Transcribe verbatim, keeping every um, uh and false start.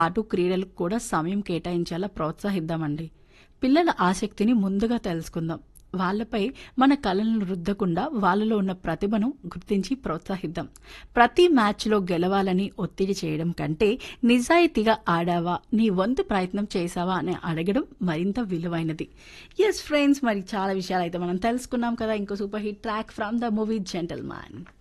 అటు క్రీడలకు కూడా సమయం కేటాయించేలా ప్రోత్సహిద్దామండి. పిల్లల ఆసక్తిని ముందుగా తెలుసుకుందాం. వాళ్ళపై మన కళలను రుద్దకుండా వాళ్ళలో ఉన్న ప్రతిభను గుర్తించి ప్రోత్సహిద్దాం. ప్రతి మ్యాచ్లో గెలవాలని ఒత్తిడి చేయడం కంటే నిజాయితీగా ఆడావా, నీ వంతు ప్రయత్నం చేశావా అని అడగడం మరింత విలువైనది. ఎస్ ఫ్రెండ్స్, మరి చాలా విషయాలు అయితే మనం తెలుసుకున్నాం కదా. ఇంకో super hit track from the movie gentleman.